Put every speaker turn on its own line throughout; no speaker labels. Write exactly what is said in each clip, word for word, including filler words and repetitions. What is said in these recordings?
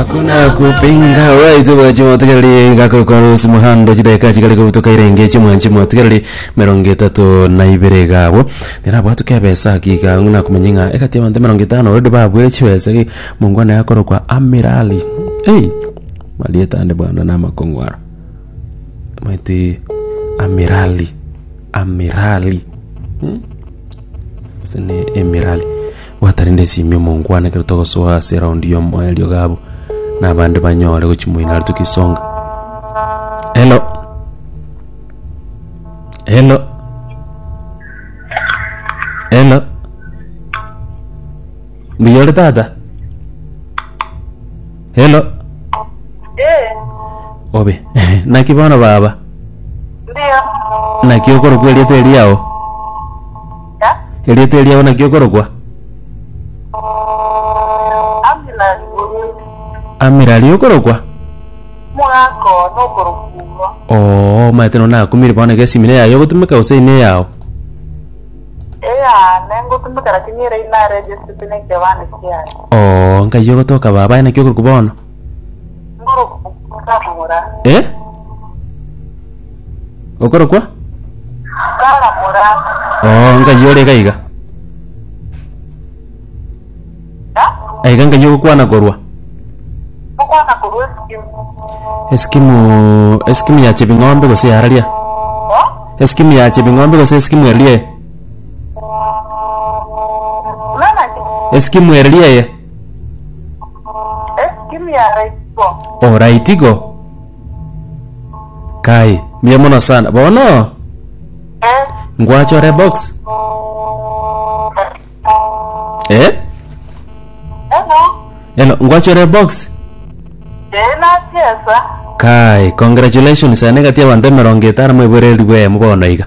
hakuna kupinga waitu wachimutikali ngakukwarusi muhando chideka chikali kubutuka irenge chimwanchimutikali mirongo itatu na ibere gabo nirabwatu kebesa kika nguna kumenyinga ekati abante mirongo itano rodi babwe chwese mungwana yakoro kwa amirali hey malieta ande bwana na makongwara maiti amirali amirali hmm? Sene emirali watarinde simyo mungwana kirotoko soa surround yo moelio gabo na bande banyore kuchimwina tukisonga. Hello hello hello mbiyore tata hello
eh
obe nakibona baba
ndio
nakiokoro kweli teli yao
ya
eli teli yao nakiokoro kwa
amila
amirali okoro kwa
mwako no korokuro
oh mateno na kumiri bana gesi mine yayo gutumika useine yao
eh nengo tumikara kinyere ina register tineke bana kia
oh ngayo gotoka baba nakiokoro kubona
ngoro kukamura
eh okoro kwa
kala mura
oh ngayo le gaiga
ya
aiga ngayo kwana korwa
mukwana kurwe skimu
eskimu eskimu ya chebingombe go se aralia
oh
eskimu ya chebingombe go se eskimu elie
nana ki
eskimu elie ye
skimu ya register
oh right go kai mie mono sana bono
eh
ngwachore box eh
hello
hello ngwachore box
eh na tiesa
kai congratulations ane katia bante mirongo itano mwebore rwe mubono iga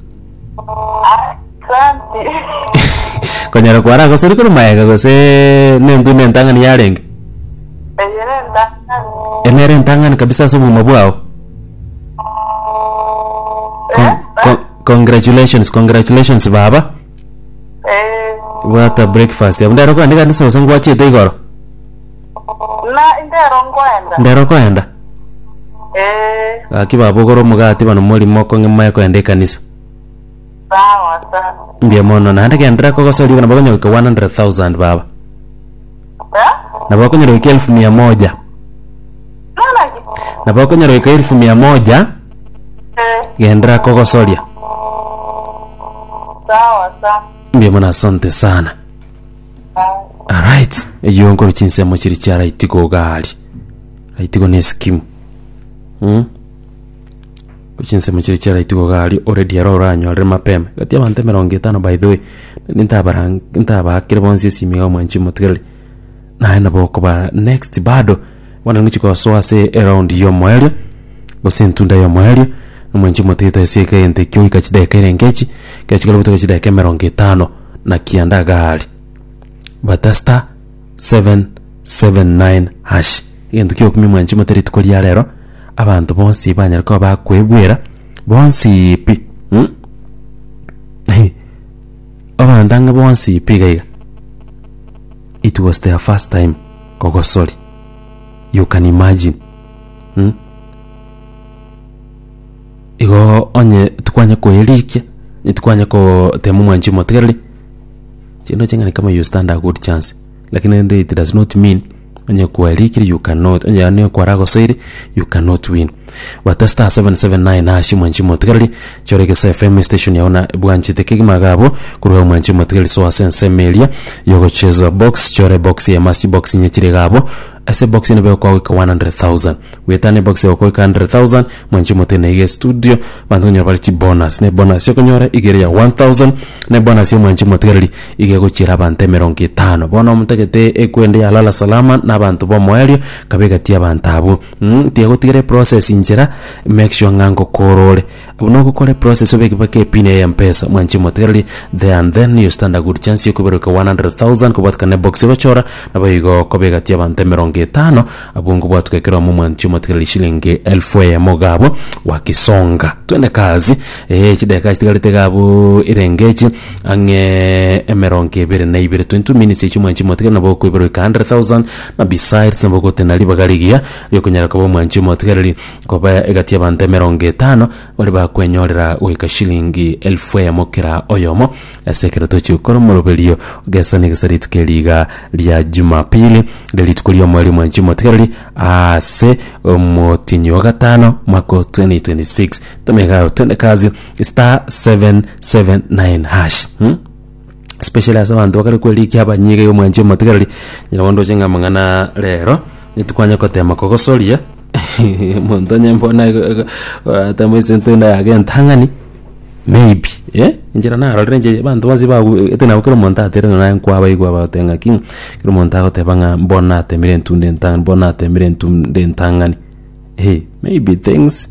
asante
konyara kwara gosori kuru maega gose nendu nentangani yarenge
eyenda
enere ntangani kabisa subu mabwao
eh
Con- congratulations congratulations baba
eh
what a breakfast ya ndaro kwa ndika ndisa sangwa chete igoro
na indero ngwenda
ndaro kwa enda
eh
akibabo goro mugati bano muri moko ngema ko ende kanisa
sawa sawa
ndiye mono na ndike ndra ko gosori kana bagonyo ko one hundred thousand baba
eh
na bagonyo ko elfu mia moja
nana ki
na bagonyo ko elfu mia moja
eh
gendra ko gosoria
sawa sawa
ndiye mono asante sana alright eyo ngoro chinse mo chiri chara itiko gali itiko ne scheme hmm kuchinse mo chiri chara itiko gali already arora anyo mapema kati abante mirongo itano by the way nintabara ntaba kirbonzi simiga mwanchi motgeli na na boko ba next bado wana ngichiko soa se around yo moelio osentunda yo moelio mwanchi motita sika ente kyo ikachida kerengechi kachikala buto kachida ke mirongo itano na kianda gali batasta seven seven nine hash yendo kyo kumi mwanchi moteri tukoli ya lero abantu bonsi banyara ko bakwebwera bonsi pi hm abandanga bonsi pi gaiga it was their first time kogosori you can imagine hm igo onye tukwanya ko elikia tukwanya ko temu mwanchi moterli chino chengani kama you stand a good chance lakini it does not mean onye ko elikiri you cannot onye ane ko rago soiri you cannot win watasta seven seven nine hashi mwanchi moterli chorege sa F M station yaona bwanchi tekigi magabo kuruwa mwanchi moterli so asense melia yogo chezo box chore box ya masi box nyechire gabo ase box ne be ko ko one hundred thousand wetane box ko ko one hundred thousand mwanchi motene ye studio bantu nyora chi bonus ne bonus yo konyora igere ya one thousand ne bonus yo mwanchi moteli ige ko chira bante mirongo itano bono mutegete ekwende ya lala salama na bantu bo moelio kabega tia bantabu mm tie gutigere process injera make sure ngango korole uno gukore process obeke bake pine ya mpesa mwanchi moteli there and then you stand a good chance yo kubero ko one hundred thousand kubatka ne box yo chora na bayigo kabega tia bante mirongo mirongo itano abungu bwatukekera mu mwanchi motikali shilingi elfu ya mogabo wakisonga. Twende kazi. Eh chideka chitigalite gabo irengechi ange emeronge bere na ibere twenty-two minutes ichi mwanchi motikali na boko ibere one hundred thousand na besides mboko tenali bagaligia yo kunyara kabo mwanchi motikali koba egati abante emeronge itano bali bakwenyorera weka shilingi elfu ya mokera oyomo asekera tochi ukoro morobelio gesa nigisari tukeliga lya Jumapili leli tukulia mwali mwanchi motikali ase motinyo wa gatano mwako twenty twenty-six. Tamega twende kazi star seven seven nine hash. Hmm? Especially as abantu bakali kweliki abanyige yo mwanchi motikali nyirawondo chenga mangana lero nitukwanya kotema kogosolia montonya mbona tamwese ntunda yage ntangani maybe eh njira na ralrenje bantu bazi ba etena bakero monta tere na nkwa bayigwa batenga king kero monta ko tebanga mbona temire ntunde ntang mbona temire ntunde ntangani. Hey, maybe things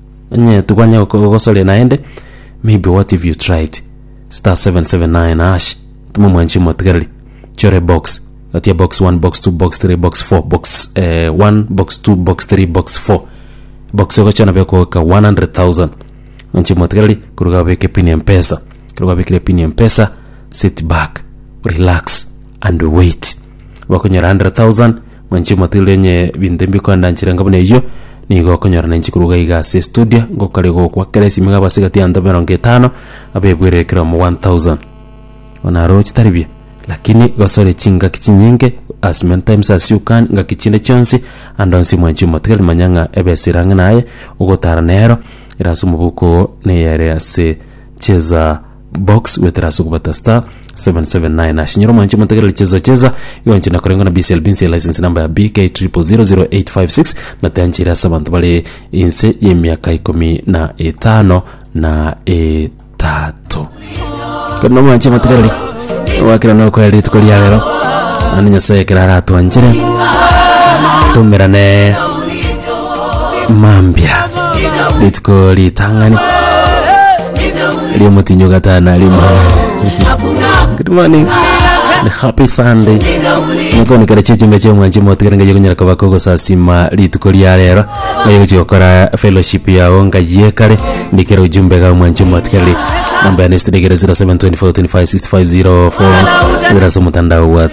nye tukwanya kogosolia naende. Maybe what if you tried star seven seven nine hash tumo mwanchi motikali chore box atia box one, box two, box three, box four, box uh, one, box two, box three, box four. Box yoko chana beko ka one hundred thousand. Mwanchi motikali kuruga beke pini mpesa. Kuruga beke pini mpesa, sit back, relax and wait. Wako nyara one hundred thousand. Mwanchi motikali nye bindembi kwa ndanchira ngabune iyo. Ni go konyora nanchi kuruga iga se studio. Ngo kare go kwa keresi mga basigati anda meronge tano. Abe bwere kira mo one thousand. Wana rochi taribia. Lakini gosore chinga kichinyenge as many times as you can nga kichinde chonsi andonsi mwanchi motikali manyanga ebe siranga naye ugotara nero irasumu buko ne yare se cheza box weterasu kubata star seven seven nine ashinyoro mwanchi motikali cheza cheza yonchi nakorenga na B C L B C license number B K zero zero zero eight five six na tanchira sabantu bale inse yemiaka ikumi na etano na etatu kono mwanchi motikali wakira no kwa elitu kulia lero nani nyasaye kirara tuanjire tumirane mambia litiko litangani liyo mutinyo gatana lima. Good morning, happy Sunday. Niko nikare chichi meche mwanchi motikali nga yekunyara kabakogo sasima litiko lia lero nga yekujokora fellowship ya onga yekare nikero ujumbe ga mwanchi motikali namba ya nesti negere zero seven two four two five six five zero four. Wira sumutanda wa